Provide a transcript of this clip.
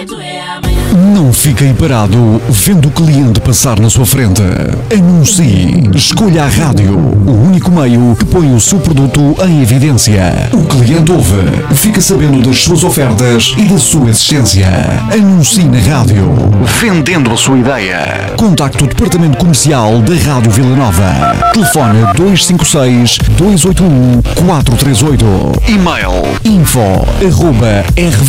Não fique aí parado vendo o cliente passar na sua frente. Anuncie. Escolha a rádio, o único meio que põe o seu produto em evidência. O cliente ouve, fica sabendo das suas ofertas e da sua existência. Anuncie na rádio, vendendo a sua ideia. Contacte o departamento comercial da Rádio Vila Nova. Telefone 256-281-438. E-mail info@rv